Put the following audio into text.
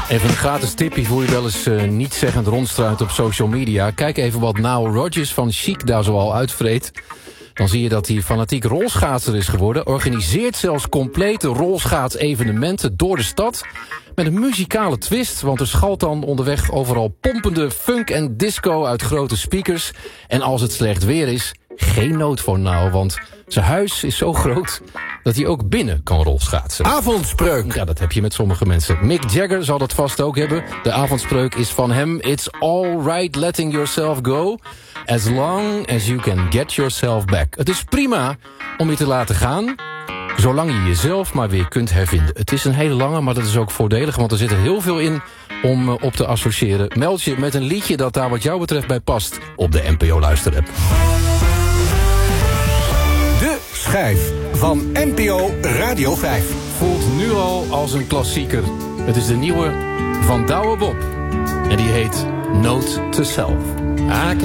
Even een gratis tipje voor je wel eens niet-zeggend rondstruint op social media. Kijk even wat Nile Rodgers van Chic daar zoal uitvreet. Dan zie je dat hij fanatiek rolschaatser is geworden. Organiseert zelfs complete rolschaatsevenementen door de stad. Met een muzikale twist, want er schalt dan onderweg overal pompende funk en disco uit grote speakers. En als het slecht weer is, geen nood voor nou, want zijn huis is zo groot dat hij ook binnen kan rolschaatsen. Avondspreuk. Ja, dat heb je met sommige mensen. Mick Jagger zal dat vast ook hebben. De avondspreuk is van hem. It's all right letting yourself go, as long as you can get yourself back. Het is prima om je te laten gaan, zolang je jezelf maar weer kunt hervinden. Het is een hele lange, maar dat is ook voordelig, want er zit er heel veel in om op te associëren. Meld je met een liedje dat daar wat jou betreft bij past op de NPO Luisterapp. De schijf van NPO Radio 5. Voelt nu al als een klassieker. Het is de nieuwe van Douwe Bob. En die heet Note to Self. I can